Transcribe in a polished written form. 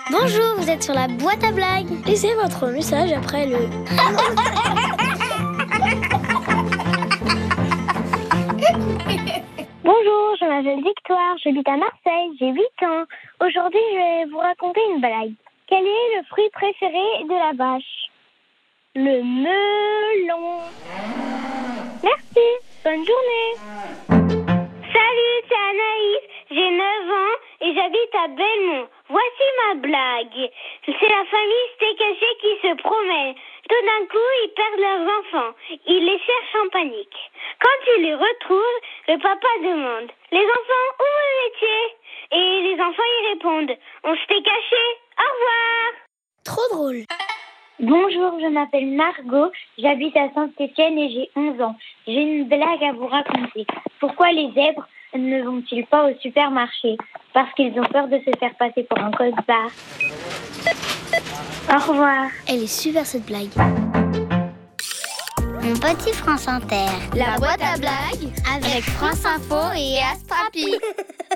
Bonjour, vous êtes sur la boîte à blagues. Laissez votre message après le... Bonjour, je m'appelle Victoire, j'habite à Marseille, j'ai 8 ans. Aujourd'hui, je vais vous raconter une blague. Quel est le fruit préféré de la vache? Le melon. Merci, bonne journée. Salut, c'est Anaïs, j'ai 9 ans et j'habite à Belmont. Voici ma blague. C'est la famille Steak-haché qui se promène. Tout d'un coup, ils perdent leurs enfants. Ils les cherchent en panique. Quand ils les retrouvent, le papa demande: les enfants, où vous étiez? Et les enfants y répondent: on s'était cachés. Au revoir. Trop drôle. Bonjour, je m'appelle Margot, j'habite à Saint-Étienne et j'ai 11 ans. J'ai une blague à vous raconter. Pourquoi les zèbres ne vont-ils pas au supermarché? Parce qu'ils ont peur de se faire passer pour un costard. Au revoir. Elle est super cette blague. Mon petit France Inter. La boîte à blagues Avec France Info et Astrapi.